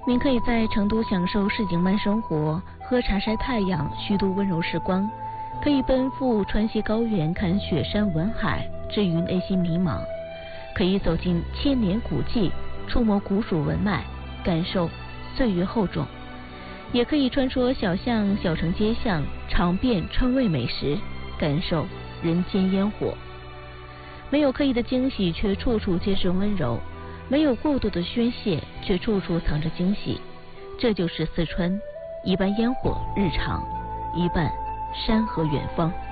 您可以在成都享受市井慢生活，喝茶晒太阳，虚度温柔时光；可以奔赴川西高原，看雪山文海，治愈内心迷茫；可以走进千年古迹，触摸古蜀文脉，感受岁月厚重；也可以穿梭小巷、小城街巷，尝遍川味美食，感受人间烟火。没有刻意的惊喜，却处处皆是温柔；没有过度的宣泄，却处处藏着惊喜。这就是四川，一半烟火日常，一半山河远方。